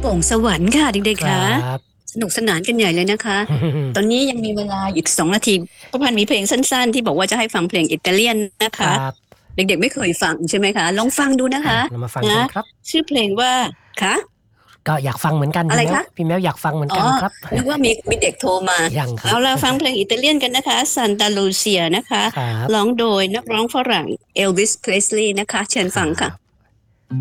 ป่งสวรรค์ค่ะเด็กครๆคะับสนุกสนานกันใหญ่เลยนะคะ ตอนนี้ยังมีเวลาอีก2 นาทีพ่อพันธุ์มีเพลงสั้นๆที่บอกว่าจะให้ฟังเพลงอิตาเลียนนะครัคะบเด็กๆไม่เคยฟังใช่ไหมคะลองฟังดูนะคะเรามาฟังกันะนครับชื่อเพลงว่าคะก็อยากฟังเหมือนกันอะไรคะพี่แมวอยากฟังเหมือนอ๋อกันครับนึกว่ามีเด็กโทรมายังครับเอาล่ะฟังเพลงอิตาเลียนกันนะคะซันตาลูเซียนะคะครับร้องโดยนักร้องฝรั่งเอลวิสเพรสลีย์นะคะเชิญครัฟังค่ะบ